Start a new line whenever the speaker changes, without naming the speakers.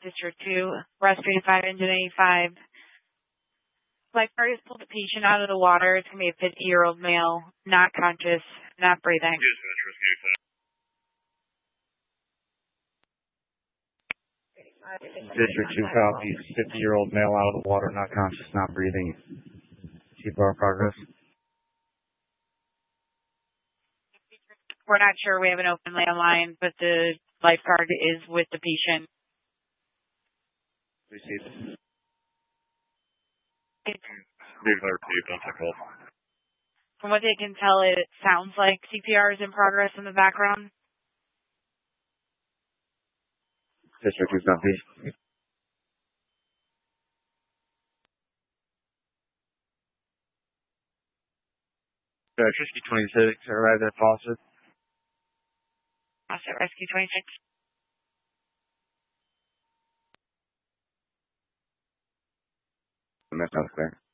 District 2, Rescue 5, Engine 85. Lifeguard has pulled the patient out of the water. It's going to be a 50-year-old male, not conscious, not breathing.
District 2 copies, 50-year-old male out of the water, not conscious, not breathing. Keep our progress.
We're not sure. We have an open landline, but the lifeguard is with the patient.
Received.
From what they can tell, it sounds like CPR is in progress in the background.
District 2 copy. Rescue 26, arrived at Fawcett.
Fawcett, Rescue 26.
That sounds clear.